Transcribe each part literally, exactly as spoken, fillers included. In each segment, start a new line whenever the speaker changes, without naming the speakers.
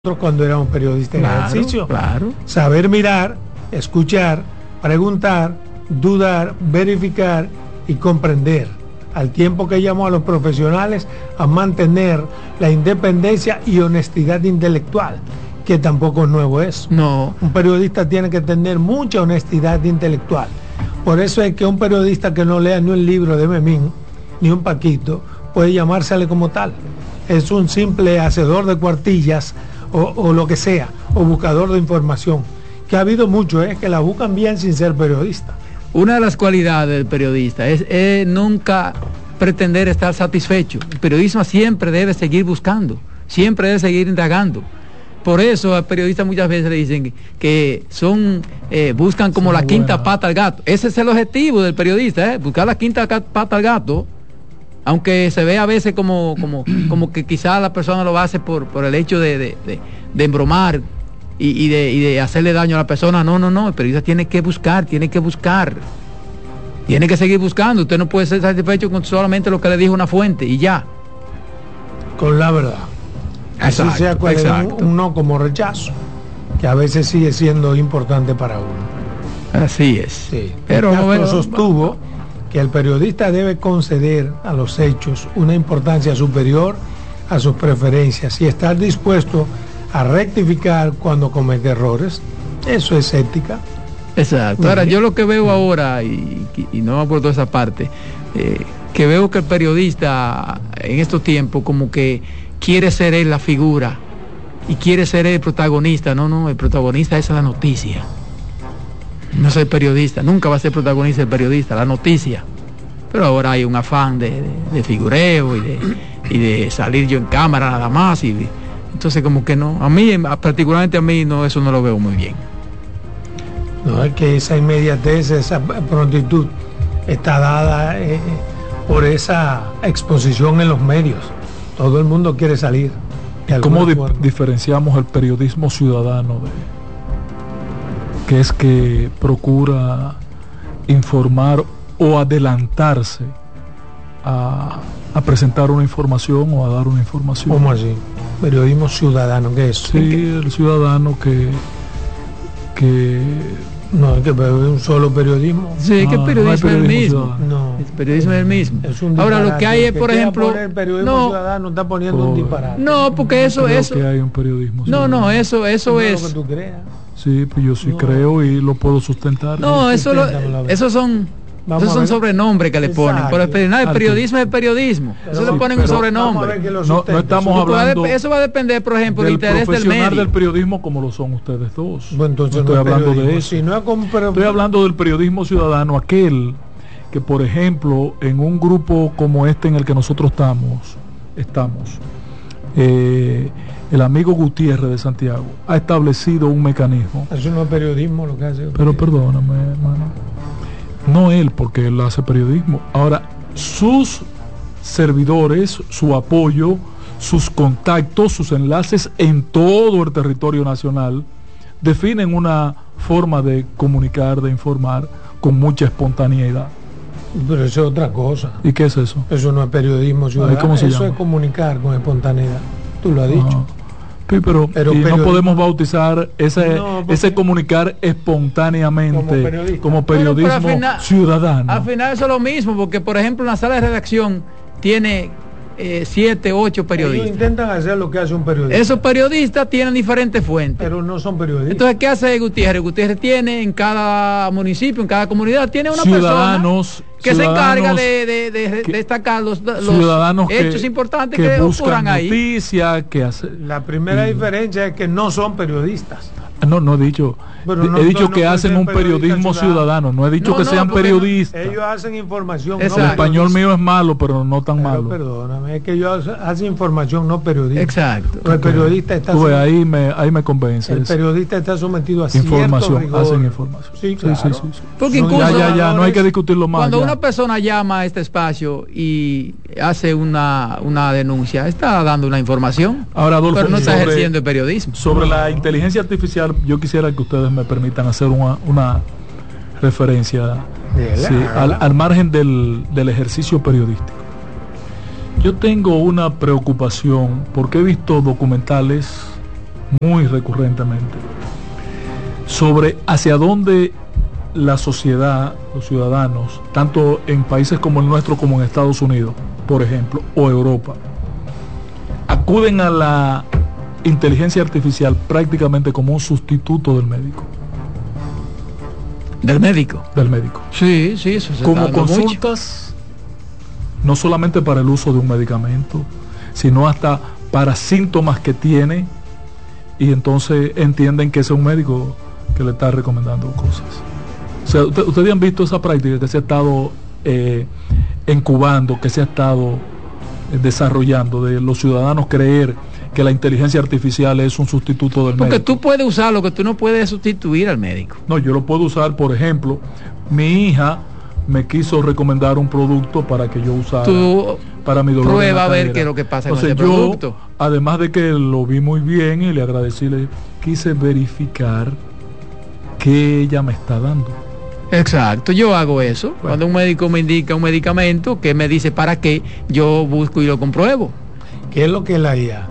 Cuando éramos periodistas
claro,
en ejercicio,
claro.
Saber mirar, escuchar, preguntar, dudar, verificar y comprender, al tiempo que llamó a los profesionales a mantener la independencia y honestidad intelectual, que tampoco es nuevo eso.
No.
Un periodista tiene que tener mucha honestidad intelectual. Por eso es que un periodista que no lea ni un libro de Memín, ni un Paquito, puede llamársele como tal. Es un simple hacedor de cuartillas, O, o lo que sea, o buscador de información, que ha habido mucho, ¿eh? que la buscan bien sin ser periodista.
Una de las cualidades del periodista es, es nunca pretender estar satisfecho. El periodismo siempre debe seguir buscando, siempre debe seguir indagando. Por eso a periodistas muchas veces le dicen que son eh, buscan como sí, la quinta buena. pata al gato. Ese es el objetivo del periodista, ¿eh? Buscar la quinta pata al gato. Aunque se ve a veces como como como que quizás la persona lo hace por, por el hecho de, de, de, de embromar y, y, de, y de hacerle daño a la persona. No, no, no, el periodista tiene que buscar, tiene que buscar. Tiene que seguir buscando. Usted no puede ser satisfecho con solamente lo que le dijo una fuente y ya.
Con la verdad. Así
Exacto,
sea cual
exacto.
Un, un no como rechazo, que a veces sigue siendo importante para uno.
Así es.
Sí.
Pero
Castro
bueno,
sostuvo que el periodista debe conceder a los hechos una importancia superior a sus preferencias y estar dispuesto a rectificar cuando comete errores. Eso es ética.
Exacto. Ahora, yo lo que veo ahora, y, y no me acuerdo esa parte, eh, que veo que el periodista en estos tiempos como que quiere ser él la figura y quiere ser él el protagonista. No, no, el protagonista es la noticia. No soy periodista, nunca va a ser protagonista el periodista, la noticia. Pero ahora hay un afán de, de, de figureo y de, y de salir yo en cámara nada más. Y entonces como que no, a mí, particularmente a mí, no, eso no lo veo muy bien.
No, es que esa inmediatez, esa prontitud está dada eh, por esa exposición en los medios. Todo el mundo quiere salir.
¿Cómo di- diferenciamos el periodismo ciudadano de... que es que procura informar o adelantarse a, a presentar una información o a dar una información?
¿Cómo así? Periodismo ciudadano, ¿qué es?
Sí, el ciudadano que que
no, es que es un solo periodismo.
Sí, que el periodismo,
no
es el mismo.
No.
El periodismo es el mismo.
Es un
Ahora lo que hay es,
que
por ejemplo,
el periodismo
no,
ciudadano está poniendo
oh,
un disparate.
No, porque eso
creo
eso
que hay un periodismo
No,
ciudadano.
no, eso eso
no
es
lo que tú creas.
Sí, pues yo sí
No.
creo y lo puedo sustentar.
No, eso lo, esos son
Vamos
esos son sobrenombres que le ponen.
Exacto.
Pero el, peri- no, el periodismo es el periodismo.
Pero
Eso
sí,
le ponen
pero
un sobrenombre.
No, no estamos
Eso va a
hablando
dep- eso va a depender, por ejemplo, del
del
interés del
profesional
medio.
del periodismo como lo son ustedes dos.
Bueno, entonces
no estoy
no es
hablando de
periodismo.
eso.
Si no es como, pero,
Estoy hablando del periodismo ciudadano, aquel que, por ejemplo, en un grupo como este en el que nosotros estamos, estamos, eh, el amigo Gutiérrez de Santiago ha establecido un mecanismo.
eso no es periodismo lo que hace.
Pero perdóname, hermano. No él, porque él hace periodismo. Ahora, sus servidores, su apoyo, sus contactos, sus enlaces en todo el territorio nacional definen una forma de comunicar, de informar con mucha espontaneidad.
Pero eso es otra cosa.
¿Y qué es eso?
Eso no es periodismo ciudadano.
¿Cómo se
eso
llama?
es comunicar con espontaneidad. Tú lo has dicho.
Ajá. Sí, pero,
Pero
y no
periodismo-
podemos bautizar ese,
No, porque-
ese comunicar espontáneamente
Como periodista.
como
Bueno, pero
periodismo
al final-
ciudadano.
Al final eso es lo mismo, porque por ejemplo una sala de redacción tiene eh, siete, ocho
Ellos
periodistas.
intentan hacer lo que hace un periodista.
Esos periodistas tienen diferentes fuentes.
Pero no son periodistas.
Entonces, ¿qué hace Gutiérrez? Gutiérrez tiene en cada municipio, en cada comunidad, tiene una
ciudadanos
persona que se encarga
ciudadanos
de, de, de,
que-
de destacar los, los
ciudadanos
hechos
que,
importantes
que,
que,
buscan
ocurran ahí.
noticia, que hace,
La primera
Mm.
diferencia es que no son periodistas.
no, no he dicho,
Pero
de-
no-
he dicho
no- no
que
puede
hacen
ser
un
periodista
periodismo
ciudadano.
ciudadano, no he dicho
No,
que
no,
sean
porque
periodistas.
Ellos hacen información.
Exacto.
No
El español mío es malo, pero no tan
Pero
malo.
perdóname, es que ellos hacen información, no periodismo.
Exacto.
Pero el periodista está
Tú ves,
sometido-
ahí me, ahí me convences.
el periodista está sometido a
Información,
cierto rigor.
hacen información.
Sí,
Sí,
claro.
sí, sí, sí.
Porque
Son
incluso-
Ya, ya, ya, no hay que discutirlo más.
Cuando
ya.
una persona llama a este espacio y hace una, una denuncia, está dando una información,
Ahora, Adolfo,
pero no está
sobre-
ejerciendo el periodismo.
Sobre la inteligencia artificial, yo quisiera que ustedes me permitan hacer una, una referencia
Dele,
sí, al,
hágala.
al margen del, del ejercicio periodístico. Yo tengo una preocupación porque he visto documentales muy recurrentemente, sobre hacia dónde la sociedad, los ciudadanos, tanto en países como el nuestro como en Estados Unidos, por ejemplo, o Europa, acuden a la inteligencia artificial prácticamente como un sustituto del médico.
¿Del médico?
Del médico.
Sí, sí, eso se
como
está dando
consultas, mucho. No solamente para el uso de un medicamento, sino hasta para síntomas que tiene, y entonces entienden que ese es un médico que le está recomendando cosas. O sea, usted, ustedes han visto esa práctica que se ha estado eh, incubando, que se ha estado eh, desarrollando, de los ciudadanos creer que la inteligencia artificial es un sustituto del
Porque
médico.
tú puedes usar lo que tú no puedes sustituir al médico.
No, yo lo puedo usar, por ejemplo, mi hija me quiso recomendar un producto para que yo usara
tú
para mi dolor.
Prueba a ver qué es lo que pasa
Entonces,
con ese
yo,
producto.
Además de que lo vi muy bien y le agradecí, le quise verificar qué ella me está dando.
Exacto, yo hago eso.
Bueno.
Cuando un médico me indica un medicamento que me dice para qué, yo busco y lo compruebo.
¿Qué es lo que es la I A?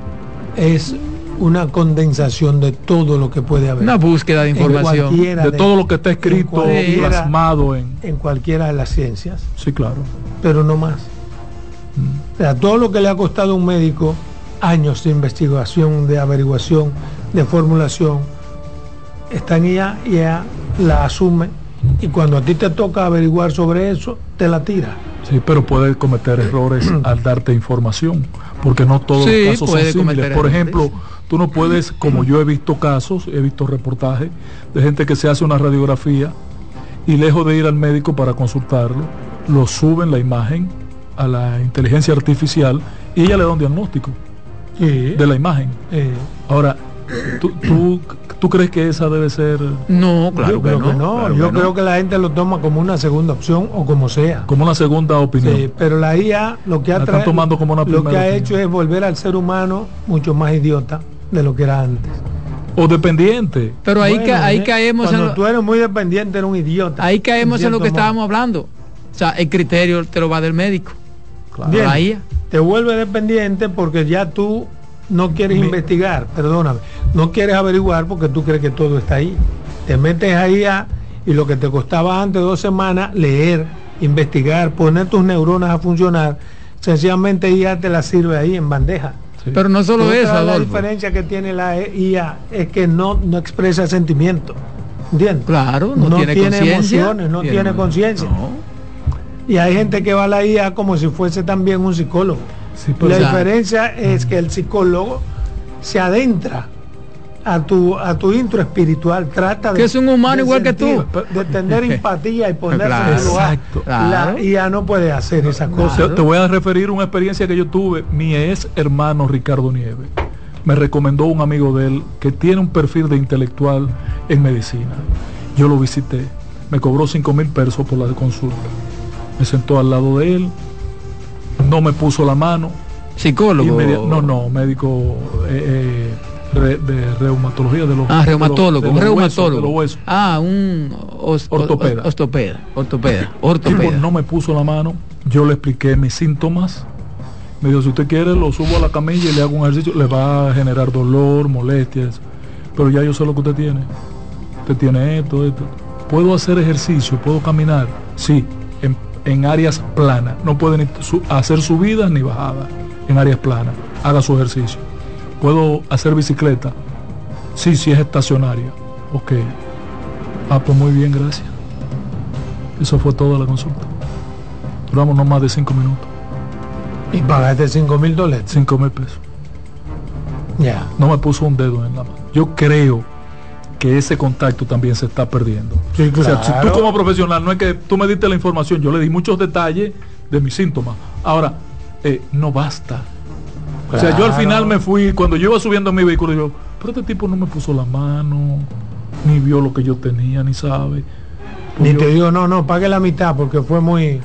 Es una condensación de todo lo que puede haber.
Una búsqueda de información.
De, de todo lo que está escrito,
en
plasmado en...
en cualquiera de las ciencias.
Sí, claro.
Pero no más.
Mm.
O sea, todo lo que le ha costado a un médico años de investigación, de averiguación, de formulación, está en I A, y I A la asume, y cuando a ti te toca averiguar sobre eso, te la tira.
Sí, pero puede cometer errores al darte información, porque no todos
sí,
los casos son similares. Por
errores.
ejemplo, tú no puedes, como yo he visto casos, he visto reportajes de gente que se hace una radiografía y lejos de ir al médico para consultarlo, lo suben la imagen a la inteligencia artificial y ella le da un diagnóstico
Sí.
de la imagen.
Eh,
Ahora, ¿tú, tú, ¿tú crees que esa debe ser
No, claro
yo
que
creo
no.
que no.
claro
yo
que
creo
no.
que la gente lo toma como una segunda opción o como sea.
como una segunda opinión?
Sí, pero la I A lo que ha,
La están
tra-
tomando como una
lo que
primera
ha
opinión.
hecho es volver al ser humano mucho más idiota de lo que era antes.
O dependiente.
Pero ahí,
Bueno,
ca- ahí
eh,
caemos en
cuando
lo,
tú eres muy dependiente, eres un idiota.
ahí caemos en lo que
cierto modo.
estábamos hablando. O sea, el criterio te lo va del médico.
Claro.
Bien,
La I A.
te vuelve dependiente porque ya tú no quieres
Mi-
investigar, perdóname, no quieres averiguar porque tú crees que todo está ahí. Te metes ahí a, y lo que te costaba antes dos semanas, leer, investigar, poner tus neuronas a funcionar, sencillamente I A te la sirve ahí en bandeja.
Sí.
Pero no solo
Otra
eso,
de la
Adolfo.
diferencia que tiene la I A es que no, no expresa sentimiento. ¿Entiendes?
Claro, no,
No
tiene,
tiene
conciencia.
emociones, no tiene conciencia.
No.
Y hay gente que va a la I A como si fuese también un psicólogo.
Sí, pero
La
Exacto.
diferencia es que el psicólogo se adentra a tu a tu intro espiritual, trata de
Que es un humano
de
igual que tú.
sentir, de tener empatía y ponerse
Claro.
en el lugar.
Exacto.
Claro.
La I A no puede hacer esa cosa.
Te, te voy a referir una experiencia que yo tuve. Mi ex hermano Ricardo Nieves me recomendó un amigo de él que tiene un perfil de intelectual en medicina. Yo lo visité, me cobró cinco mil pesos por la consulta, me sentó al lado de él, no me puso la mano.
Psicólogo.
Inmedi- no, no, médico eh, eh, re- de reumatología de los
Ah, reumatólogo,
de
un
los huesos,
reumatólogo.
de los huesos.
Ah, un os-
Ortopeda.
os- Ortopeda. Ortopeda.
El tipo
Ortopeda.
no me puso la mano, yo le expliqué mis síntomas. Me dijo, si usted quiere, lo subo a la camilla y le hago un ejercicio, le va a generar dolor, molestias. Pero ya yo sé lo que usted tiene. Usted tiene esto, esto. ¿Puedo hacer ejercicio? ¿Puedo caminar? Sí, en, en áreas planas. No puede ni su- hacer subidas ni bajadas. En áreas planas. Haga su ejercicio. ¿Puedo hacer bicicleta? Sí, sí es estacionaria. Ok. Ah, pues muy bien, gracias. Eso fue toda la consulta. Duramos no más de cinco minutos.
Y pagaste cinco mil dólares.
Cinco mil pesos.
Ya.
No me puso un dedo en la mano. Yo creo que ese contacto también se está perdiendo.
Sí,
O sea, si
claro.
tú como profesional, no es que tú me diste la información, yo le di muchos detalles de mis síntomas. Ahora, eh, no basta. O sea, yo al
Claro.
final me fui, cuando yo iba subiendo a mi vehículo, yo, pero este tipo no me puso la mano, ni vio lo que yo tenía, ni sabe. Pues
Ni
yo-
te digo, no, no, pague la mitad porque fue muy...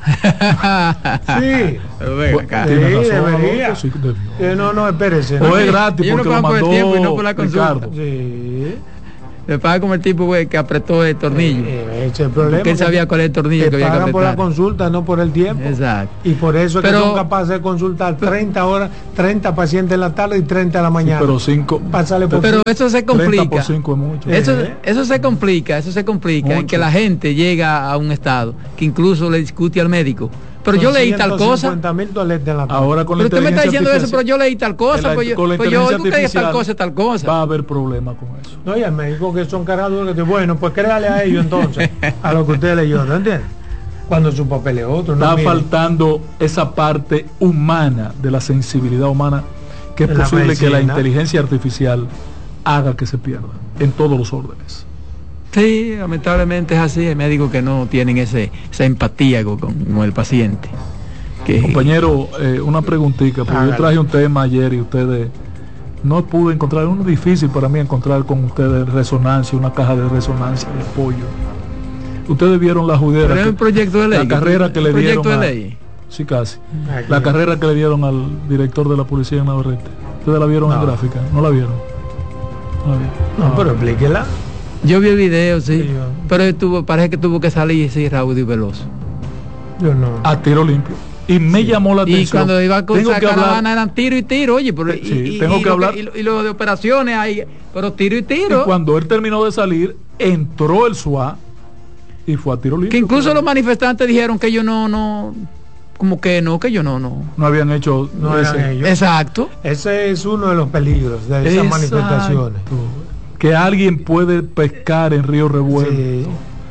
Sí.
Pero ven
pues,
acá.
tiene
Sí,
razón,
debería.
Adolfo, sí, debió.
Eh, no, no, espérese.
O
¿no?
es gratis
Ellos no
porque lo
pagan por el
mandó
tiempo y no por la consulta.
Ricardo.
Sí.
Le paga como el tipo, güey, que apretó el tornillo.
Eh, ese es el problema.
Porque él sabía cuál es el tornillo que,
que
había que
pagan
apretar.
por la consulta, no por el tiempo.
Exacto.
Y por eso es
pero,
que son capaces de consultar treinta horas, treinta pacientes en la tarde y treinta en la mañana.
Sí, pero cinco.
Por
pero eso se complica.
treinta por cinco es mucho.
Eso,
Eh.
eso se complica, eso se complica mucho. En que la gente llega a un estado que incluso le discute al médico. Pero yo leí tal cosa.
Ahora con la
pero usted me está diciendo eso, pero yo leí tal cosa. Pues yo, pues yo oigo que tal cosa, tal cosa.
Va a haber problemas con eso.
No, y el médico que son caraduras, que bueno, pues créale a ellos entonces, a lo que usted leyó, ¿no entiende? Cuando su papel es otro.
Está
no
faltando esa parte humana, de la sensibilidad humana, que es posible que la inteligencia artificial haga que se pierda en todos los órdenes.
Sí, lamentablemente es así. Hay médicos que no tienen ese, esa empatía con, con el paciente. Que...
Compañero, eh, una preguntita, porque yo traje un tema ayer y ustedes no pude encontrar, es difícil para mí encontrar con ustedes resonancia, una caja de resonancia de apoyo. Ustedes vieron la judera,
pero es un proyecto de ley,
la carrera que le dieron
de
a,
ley.
Sí, casi. Aquí. La carrera que le dieron al director de la policía en Navarrete. ¿Ustedes la vieron no. en gráfica? ¿No la vieron?
No, la vieron. no, no pero explíquela.
Yo vi el video, sí,
sí yo...
pero tuvo, parece que tuvo que salir sí, rápido y veloz.
Yo no.
A tiro limpio. Y me sí. llamó la atención.
Y cuando iba con esa caravana eran tiro y tiro, oye, pero,
sí,
y,
sí, tengo
y,
que
y
hablar.
Lo que, y, y lo de operaciones ahí, pero tiro y tiro.
Y cuando él terminó de salir, entró el S U A y fue a tiro limpio.
Que incluso los manifestantes dijeron que ellos no, no, como que no, que ellos no, no.
No habían hecho.
No
ese.
eran ellos.
Exacto.
Ese es uno de los peligros de esas
Exacto.
manifestaciones.
Que alguien puede pescar en río revuelto. Sí.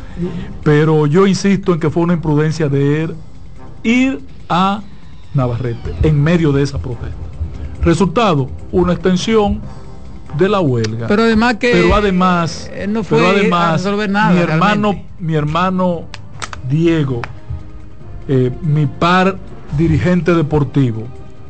Pero yo insisto en que fue una imprudencia de él ir a Navarrete en medio de esa protesta. Resultado, una extensión de la huelga.
Pero además que
pero además,
eh, no fue
pero además
a resolver nada.
Mi hermano,
realmente.
mi hermano Diego, eh, mi par dirigente deportivo,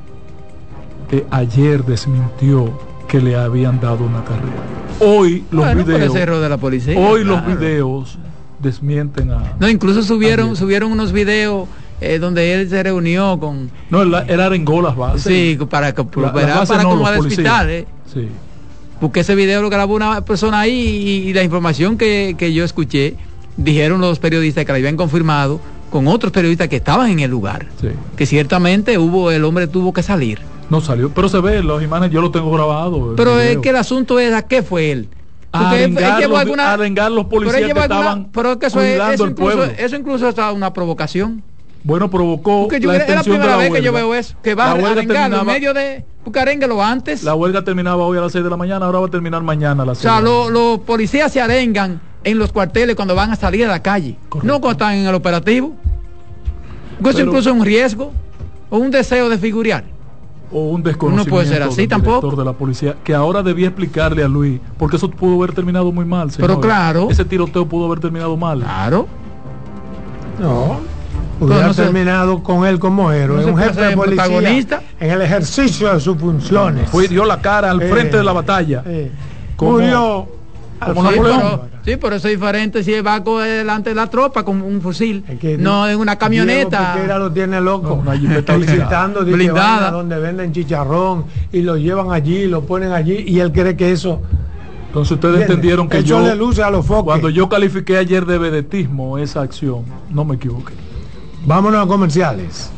eh, ayer desmintió que le habían dado una carrera. Hoy los
bueno,
videos
de la policía,
hoy
claro.
los videos desmienten a
no incluso subieron
a
subieron unos videos eh, donde él se reunió con
no él era arengó las bases
sí para que
la,
para,
bases
para
no,
como al hospital eh.
sí.
Porque ese video lo grabó una persona ahí y, y la información que, que yo escuché dijeron los periodistas que la habían confirmado con otros periodistas que estaban en el lugar
sí.
que ciertamente hubo el hombre tuvo que salir.
No salió, pero se ve, los imágenes yo lo tengo grabado.
Pero es que el asunto es a qué fue él.
A arengar, él los, alguna, arengar los policías que estaban
alguna, pero que eso, es, eso,
el
incluso,
pueblo.
eso incluso es una provocación.
Bueno, provocó
porque yo,
la
es la primera
de la
vez
huelga.
que yo veo eso, que va a arengarlo en medio de... Porque aréngalo antes.
La huelga terminaba hoy a las seis de la mañana, ahora va a terminar mañana a las seis.
O sea, los lo policías se arengan en los cuarteles cuando van a salir a la calle. Correcto. No cuando están en el operativo. Porque eso incluso es un riesgo o un deseo de figurear.
O un desconocimiento
no puede ser así
del
tampoco
director de la policía, que ahora debía explicarle a Luis, porque eso pudo haber terminado muy mal, señor.
Pero claro,
ese tiroteo pudo haber terminado mal.
Claro.
No, hubiera no terminado se, con él como héroe, no un jefe de policía en el ejercicio de sus funciones.
Fue dio la cara al eh, frente de la batalla.
Eh, como, murió
como
sí, pero, sí, pero eso es diferente si va delante de la tropa con un fusil, es que, no en una camioneta.
Diego lo tiene loco,
no,
visitando blindada, donde venden chicharrón y lo llevan allí, lo ponen allí y él cree que eso.
Entonces ustedes ¿entiendes? Entendieron que
yo
yo
luce a los focos.
Cuando yo califiqué ayer de vedetismo esa acción, no me equivoqué.
Vámonos a comerciales.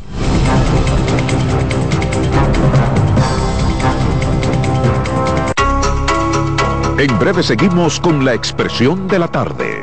En breve seguimos con la expresión de la tarde.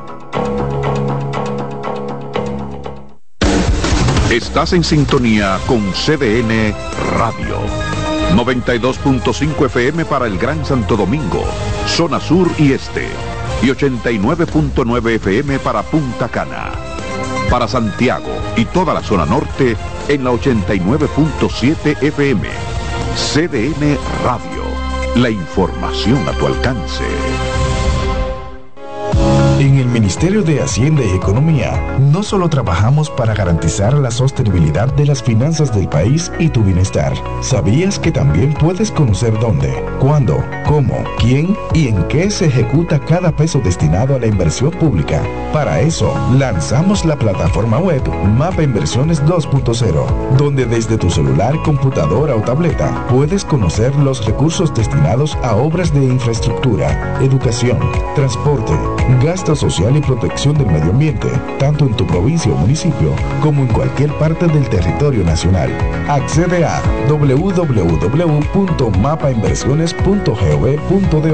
Estás en sintonía con C D N Radio. noventa y dos punto cinco F M para el Gran Santo Domingo, zona sur y este. Y ochenta y nueve punto nueve F M para Punta Cana. Para Santiago y toda la zona norte en la ochenta y nueve punto siete F M. C D N Radio. La información a tu alcance.
En el Ministerio de Hacienda y Economía, no solo trabajamos para garantizar la sostenibilidad de las finanzas del país y tu bienestar. ¿Sabías que también puedes conocer dónde, cuándo, cómo, quién y en qué se ejecuta cada peso destinado a la inversión pública? Para eso, lanzamos la plataforma web Mapa Inversiones dos punto cero, donde desde tu celular, computadora o tableta puedes conocer los recursos destinados a obras de infraestructura, educación, transporte, gasto social y protección del medio ambiente, tanto en tu provincia o municipio como en cualquier parte del territorio nacional. Accede a doble u doble u doble u punto mapa inversiones punto gov punto do